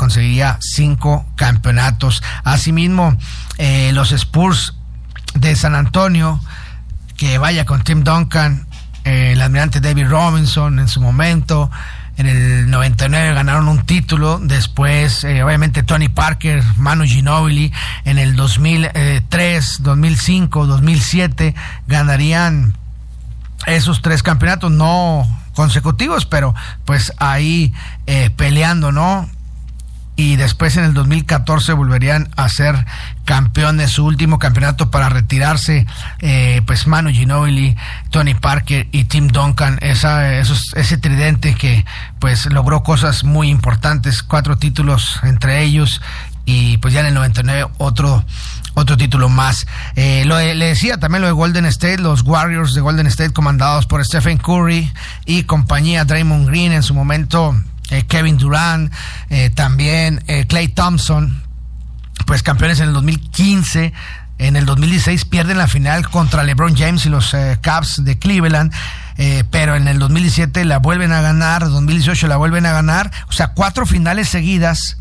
conseguiría 5 campeonatos. Asimismo, los Spurs de San Antonio, que vaya con Tim Duncan, el almirante David Robinson en su momento. En el 99 ganaron un título. Después, obviamente, Tony Parker, Manu Ginóbili. En el 2003, 2005, 2007 ganarían esos 3 campeonatos, no consecutivos, pero pues ahí peleando, ¿no? Y después en el 2014 volverían a ser campeones, su último campeonato para retirarse, pues Manu Ginóbili, Tony Parker y Tim Duncan, ese tridente que pues logró cosas muy importantes, 4 títulos entre ellos, y pues ya en el 99 otro título más. Le decía también lo de Golden State, los Warriors de Golden State comandados por Stephen Curry y compañía, Draymond Green en su momento, Kevin Durant, también Klay Thompson, pues campeones en el 2015. En el 2016 pierden la final contra LeBron James y los Cavs de Cleveland, pero en el 2017 la vuelven a ganar, 2018 la vuelven a ganar, o sea, 5 finales seguidas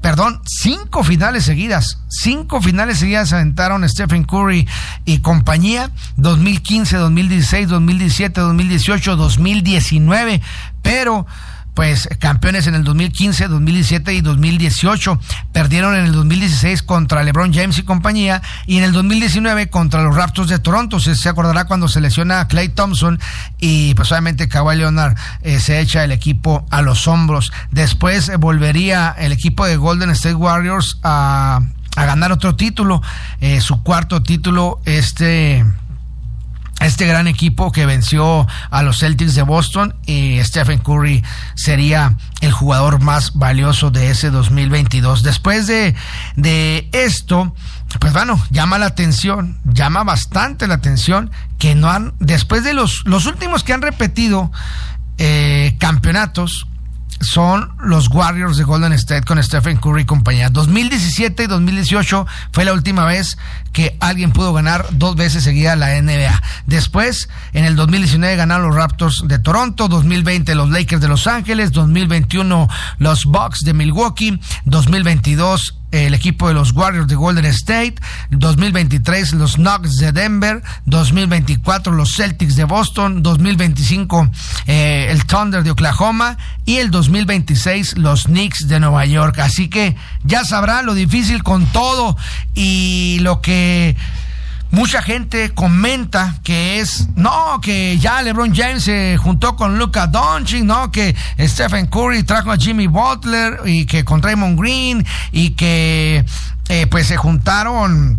aventaron Stephen Curry y compañía, 2015, 2016, 2017, 2018, 2019, pero pues campeones en el 2015, 2017 y 2018. Perdieron en el 2016 contra LeBron James y compañía, y en el 2019 contra los Raptors de Toronto. Se acordará cuando se lesiona a Klay Thompson y pues obviamente Kawhi Leonard se echa el equipo a los hombros. Después volvería el equipo de Golden State Warriors a ganar otro título, su 4º título, este gran equipo que venció a los Celtics de Boston, y Stephen Curry sería el jugador más valioso de ese 2022. Después de esto, pues bueno, llama bastante la atención que no han, después de los últimos que han repetido campeonatos, son los Warriors de Golden State con Stephen Curry y compañía. 2017 y 2018 fue la última vez que alguien pudo ganar 2 veces seguida la NBA. Después, en el 2019 ganaron los Raptors de Toronto, 2020 los Lakers de Los Ángeles, 2021 los Bucks de Milwaukee, 2022 el equipo de los Warriors de Golden State, 2023 los Nuggets de Denver, 2024 los Celtics de Boston, 2025 el Thunder de Oklahoma y el 2026 los Knicks de Nueva York. Así que ya sabrán lo difícil con todo y lo que mucha gente comenta que es, no, que ya LeBron James se juntó con Luka Doncic, no, que Stephen Curry trajo a Jimmy Butler y que con Draymond Green y que pues se juntaron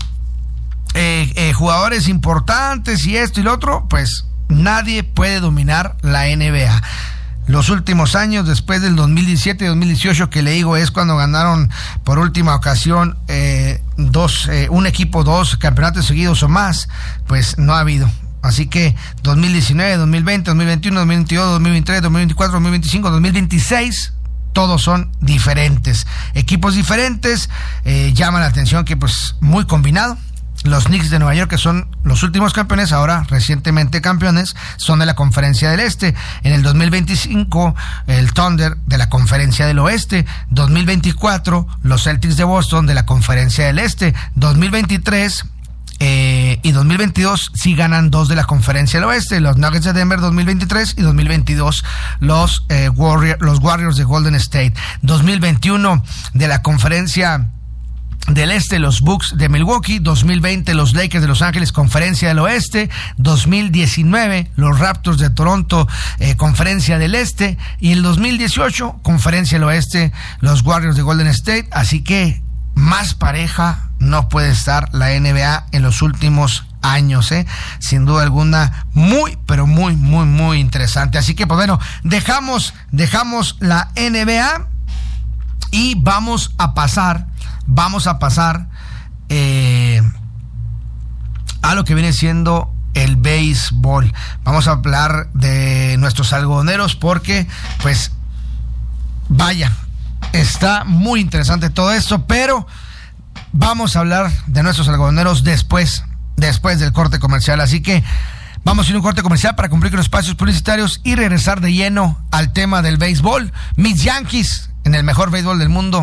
jugadores importantes y esto y lo otro. Pues nadie puede dominar la NBA. Los últimos años, después del 2017 y 2018, que le digo es cuando ganaron por última ocasión un equipo 2 campeonatos seguidos o más, pues no ha habido. Así que 2019, 2020, 2021, 2022, 2023, 2024, 2025, 2026, todos son diferentes. Equipos diferentes, llama la atención que pues muy combinado. Los Knicks de Nueva York, que son los últimos campeones, ahora recientemente campeones, son de la Conferencia del Este. En el 2025, el Thunder de la Conferencia del Oeste. 2024, los Celtics de Boston de la Conferencia del Este. 2023 y 2022 sí ganan 2 de la Conferencia del Oeste, los Nuggets de Denver 2023 y 2022 los Warriors de Golden State. 2021 de la Conferencia del Este, los Bucks de Milwaukee. 2020 los Lakers de Los Ángeles, Conferencia del Oeste. 2019 los Raptors de Toronto, Conferencia del Este. Y el 2018 Conferencia del Oeste, los Warriors de Golden State. Así que más pareja no puede estar la NBA en los últimos años, sin duda alguna, muy, pero muy, muy, muy interesante. Así que pues bueno, dejamos la NBA y vamos a pasar a lo que viene siendo el béisbol. Vamos a hablar de nuestros algodoneros porque pues vaya, está muy interesante todo esto, pero vamos a hablar de nuestros algodoneros después del corte comercial. Así que vamos a ir a un corte comercial para cumplir con los espacios publicitarios y regresar de lleno al tema del béisbol. Mis Yankees en el mejor béisbol del mundo